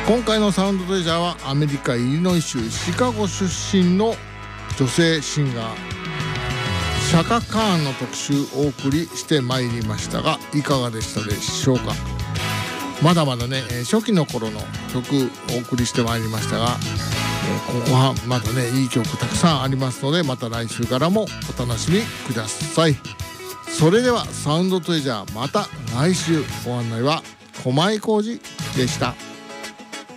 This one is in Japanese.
今回のサウンドトレジャーはアメリカイリノイ州シカゴ出身の女性シンガーシャカ・カーンの特集をお送りしてまいりましたが、いかがでしたでしょうか。まだまだね初期の頃の曲をお送りしてまいりましたが、後半またねいい曲たくさんありますので、また来週からもお楽しみください。それではサウンドトレジャーまた来週。ご案内は駒井浩二でした。